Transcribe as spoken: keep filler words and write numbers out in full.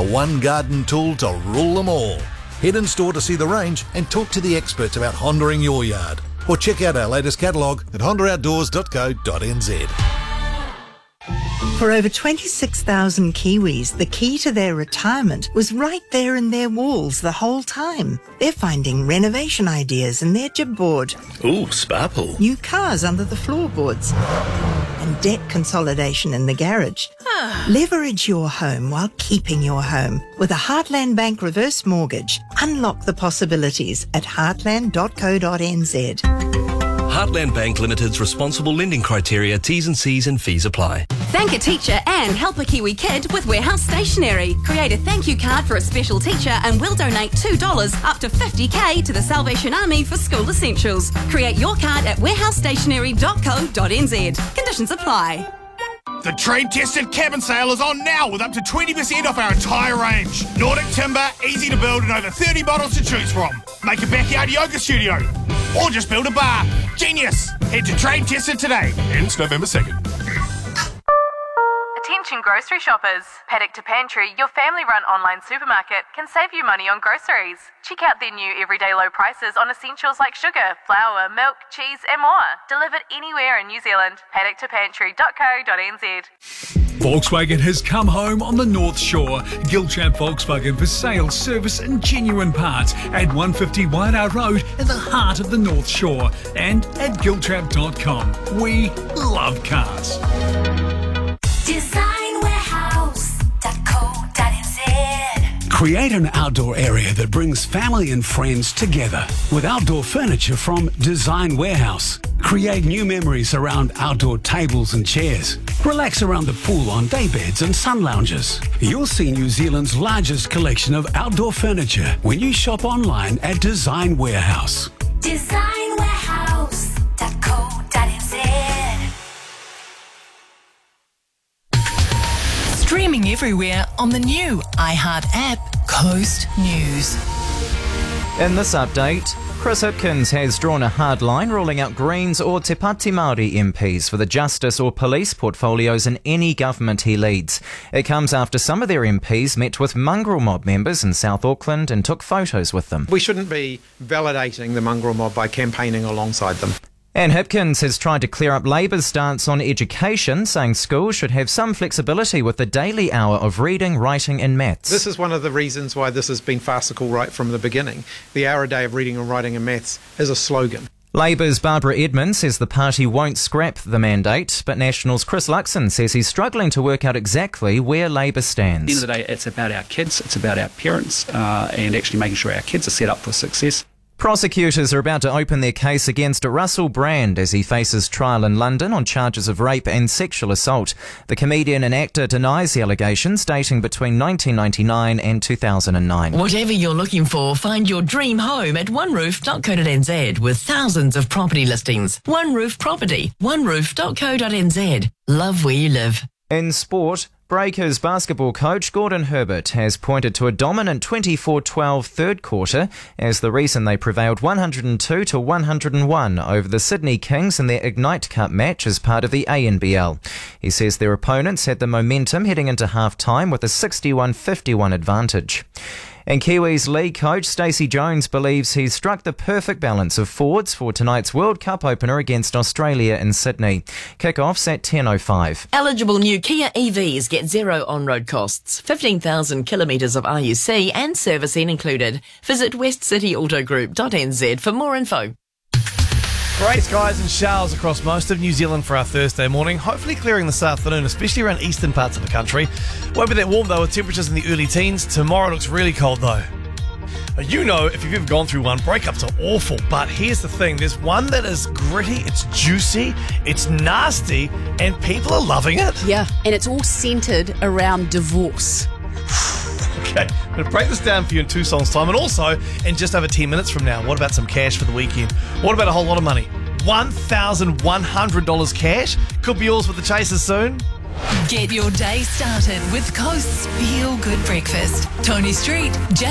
the one garden tool to rule them all. Head in store to see the range and talk to the experts about Hondaing your yard. Or check out our latest catalogue at honda outdoors dot co dot n z. For over twenty-six thousand Kiwis, the key to their retirement was right there in their walls the whole time. They're finding renovation ideas in their jib board. Ooh, sparkle. New cars under the floorboards. And debt consolidation in the garage. Leverage your home while keeping your home. With a Heartland Bank reverse mortgage, unlock the possibilities at heartland dot co dot n z. Heartland Bank Limited's responsible lending criteria, T's and C's and fees apply. Thank a teacher and help a Kiwi kid with Warehouse Stationery. Create a thank you card for a special teacher and we'll donate two dollars up to fifty k to the Salvation Army for school essentials. Create your card at warehouse stationery dot co dot n z. Conditions apply. The trade-tested cabin sale is on now with up to twenty percent off our entire range. Nordic timber, easy to build and over thirty models to choose from. Make a backyard yoga studio or just build a bar. Genius! Head to Trade Tested today. Ends November second. Attention grocery shoppers. Paddock to Pantry, your family-run online supermarket, can save you money on groceries. Check out their new everyday low prices on essentials like sugar, flour, milk, cheese and more. Delivered anywhere in New Zealand. paddock to pantry dot co dot n z. Volkswagen has come home on the North Shore. Giltrap Volkswagen for sales, service and genuine parts at one fifty Waiara Road in the heart of the North Shore and at giltrap dot com. We love cars. design warehouse dot co dot n z. Create an outdoor area that brings family and friends together with outdoor furniture from Design Warehouse. Create new memories around outdoor tables and chairs. Relax around the pool on daybeds and sun lounges. You'll see New Zealand's largest collection of outdoor furniture when you shop online at Design Warehouse. design warehouse dot co dot n z. Streaming everywhere on the new iHeart app, Coast News. In this update, Chris Hipkins has drawn a hard line ruling out Greens or Te Pāti Māori M Ps for the justice or police portfolios in any government he leads. It comes after some of their M Ps met with mongrel mob members in South Auckland and took photos with them. We shouldn't be validating the mongrel mob by campaigning alongside them. And Hipkins has tried to clear up Labour's stance on education, saying schools should have some flexibility with the daily hour of reading, writing and maths. This is one of the reasons why this has been farcical right from the beginning. The hour a day of reading and writing and maths is a slogan. Labour's Barbara Edmonds says the party won't scrap the mandate, but National's Chris Luxon says he's struggling to work out exactly where Labour stands. At the end of the day, it's about our kids, it's about our parents, uh, and actually making sure our kids are set up for success. Prosecutors are about to open their case against Russell Brand as he faces trial in London on charges of rape and sexual assault. The comedian and actor denies the allegations dating between nineteen ninety-nine and two thousand nine. Whatever you're looking for, find your dream home at one roof dot co dot n z with thousands of property listings. One Roof Property, one roof dot co dot n z. Love where you live. In sport, Breakers basketball coach Gordon Herbert has pointed to a dominant twenty-four twelve third quarter as the reason they prevailed one hundred two to one hundred one over the Sydney Kings in their Ignite Cup match as part of the A N B L. He says their opponents had the momentum heading into half-time with a sixty-one fifty-one advantage. And Kiwis league coach Stacey Jones believes he's struck the perfect balance of forwards for tonight's World Cup opener against Australia in Sydney. Kick-off's at ten oh five. Eligible new Kia E Vs get zero on-road costs, fifteen thousand kilometres of R U C and servicing included. Visit west city auto group dot n z for more info. Grey skies and showers across most of New Zealand for our Thursday morning, hopefully clearing this afternoon, especially around eastern parts of the country. Won't be that warm though, with temperatures in the early teens. Tomorrow looks really cold though. You know, if you've ever gone through one, breakups are awful, but here's the thing, there's one that is gritty, it's juicy, it's nasty, and people are loving it. Yeah, and it's all centred around divorce. Okay, I'm going to break this down for you in two songs' time. And also, in just over ten minutes from now, what about some cash for the weekend? What about a whole lot of money? one thousand one hundred dollars cash? Could be yours with the Chasers soon. Get your day started with Coast's Feel Good Breakfast. Tony Street, J